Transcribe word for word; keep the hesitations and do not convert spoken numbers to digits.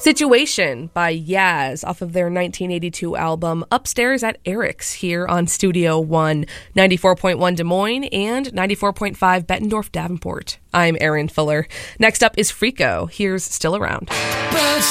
Situation by Yaz off of their nineteen eighty-two album Upstairs at Eric's here on Studio One, ninety-four point one Des Moines and ninety-four point five Bettendorf Davenport. I'm Erin Fuller. Next up is Frico. Here's Still Around.